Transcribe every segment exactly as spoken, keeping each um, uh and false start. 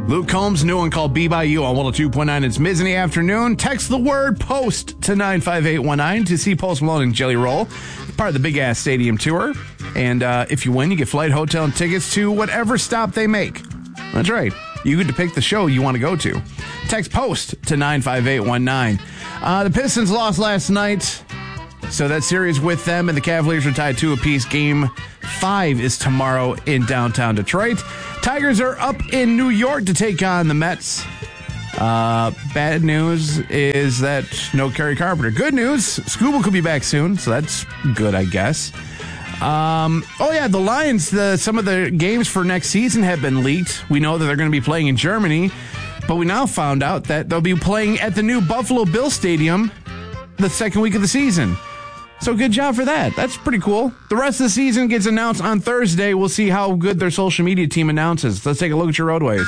Luke Combs, new one called Be By You on one oh two point nine. It's Miz in the afternoon. Text the word POST to nine five eight one nine to see Post Malone and Jelly Roll, part of the Big Ass Stadium Tour. And uh, if you win, you get flight, hotel, and tickets to whatever stop they make. That's right. You get to pick the show you want to go to. Text POST to nine five eight one nine. Uh, the Pistons lost last night, so that series with them and the Cavaliers are tied two apiece. Game five is tomorrow in downtown Detroit. Tigers are up in New York to take on the Mets. Uh, bad news is that no Kerry Carpenter. Good news, Scooble could be back soon, so that's good, I guess. Um, oh, yeah, the Lions, the, some of the games for next season have been leaked. We know that they're going to be playing in Germany, but we now found out that they'll be playing at the new Buffalo Bills Stadium the second week of the season. So good job for that. That's pretty cool. The rest of the season gets announced on Thursday. We'll see how good their social media team announces. Let's take a look at your roadways.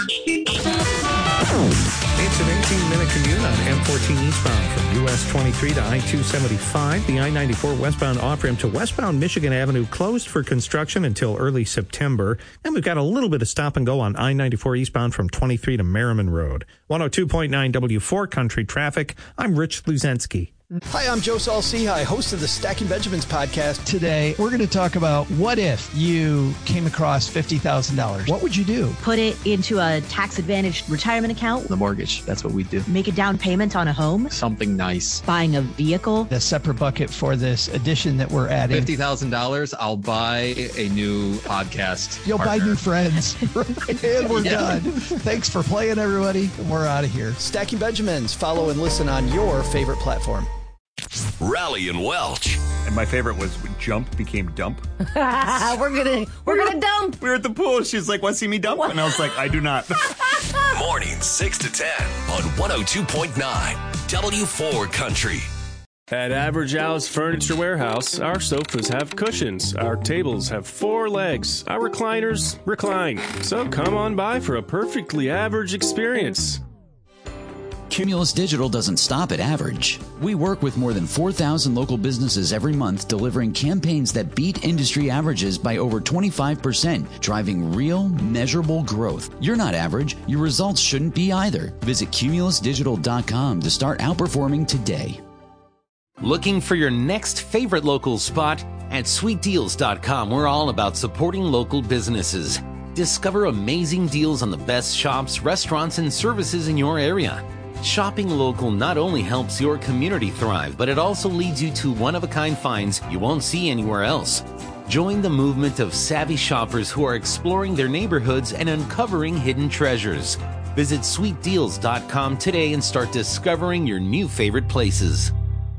It's an eighteen-minute commute on M fourteen eastbound from U S twenty-three to I two seventy-five. The I ninety-four westbound off-ramp to westbound Michigan Avenue closed for construction until early September. And we've got a little bit of stop and go on I ninety-four eastbound from twenty-three to Merriman Road. one oh two point nine W four Country Traffic. I'm Rich Luzensky. Hi, I'm Joe Saul-Sehy, host of the Stacking Benjamins podcast. Today, we're going to talk about what if you came across fifty thousand dollars. What would you do? Put it into a tax-advantaged retirement account. The mortgage, that's what we do. Make a down payment on a home. Something nice. Buying a vehicle. A separate bucket for this addition that we're adding. fifty thousand dollars, I'll buy a new podcast You'll partner. buy new friends. And we're Yeah. done. Thanks for playing, everybody. We're out of here. Stacking Benjamins. Follow and listen on your favorite platform. Rally and Welch. And my favorite was when jump became dump. we're gonna we're gonna dump. We were at the pool. She was like, want to see me dump? What? And I was like, I do not. Mornings six to ten on one oh two point nine W four Country. At Average House Furniture Warehouse, our sofas have cushions, our tables have four legs, our recliners recline. So come on by for a perfectly average experience. Cumulus Digital doesn't stop at average. We work with more than four thousand local businesses every month, delivering campaigns that beat industry averages by over twenty-five percent, driving real, measurable growth. You're not average. Your results shouldn't be either. Visit cumulus digital dot com to start outperforming today. Looking for your next favorite local spot? At sweet deals dot com, we're all about supporting local businesses. Discover amazing deals on the best shops, restaurants, and services in your area. Shopping local not only helps your community thrive, but it also leads you to one-of-a-kind finds you won't see anywhere else. Join the movement of savvy shoppers who are exploring their neighborhoods and uncovering hidden treasures. Visit sweet deals dot com today and start discovering your new favorite places.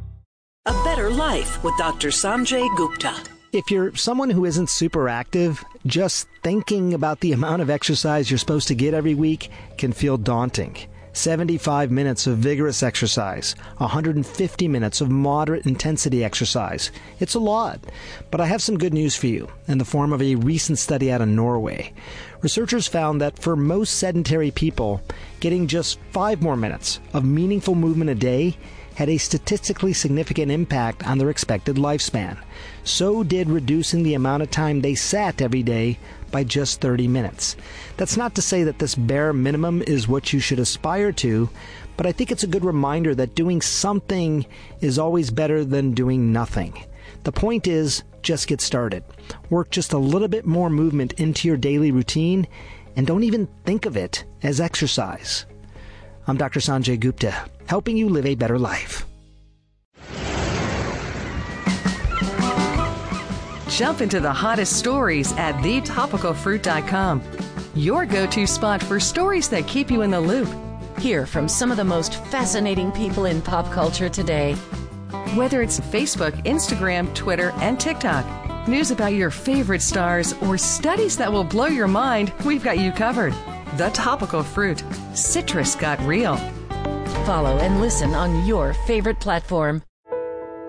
A better life with Doctor Sanjay Gupta. If you're someone who isn't super active, just thinking about the amount of exercise you're supposed to get every week can feel daunting. seventy-five minutes of vigorous exercise, one hundred fifty minutes of moderate intensity exercise. It's a lot. But I have some good news for you in the form of a recent study out of Norway. Researchers found that for most sedentary people, getting just five more minutes of meaningful movement a day had a statistically significant impact on their expected lifespan. So did reducing the amount of time they sat every day by just thirty minutes. That's not to say that this bare minimum is what you should aspire to, but I think it's a good reminder that doing something is always better than doing nothing. The point is, just get started. Work just a little bit more movement into your daily routine, and don't even think of it as exercise. I'm Doctor Sanjay Gupta, helping you live a better life. Jump into the hottest stories at the topical fruit dot com. Your go-to spot for stories that keep you in the loop. Hear from some of the most fascinating people in pop culture today. Whether it's Facebook, Instagram, Twitter, and TikTok, news about your favorite stars, or studies that will blow your mind, we've got you covered. The Topical Fruit. Citrus got real. Follow and listen on your favorite platform.